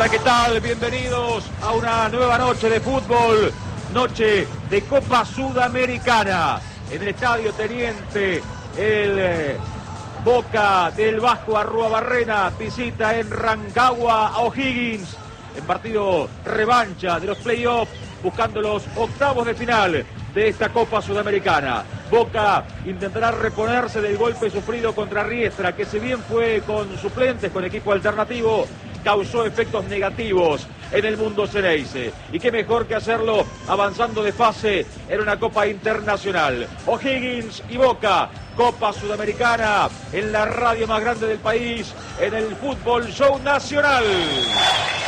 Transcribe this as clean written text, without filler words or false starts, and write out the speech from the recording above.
Hola, ¿qué tal? Bienvenidos a una nueva noche de fútbol, noche de Copa Sudamericana. En el Estadio Teniente, el Boca del Vasco Arruabarrena visita en Rancagua a O'Higgins en partido revancha de los playoffs, buscando los octavos de final de esta Copa Sudamericana. Boca intentará reponerse del golpe sufrido contra Riestra, que si bien fue con suplentes, con equipo alternativo, causó efectos negativos en el mundo Xeneize. Y qué mejor que hacerlo avanzando de fase en una Copa Internacional. O'Higgins y Boca, Copa Sudamericana, en la radio más grande del país, en el Fútbol Show Nacional.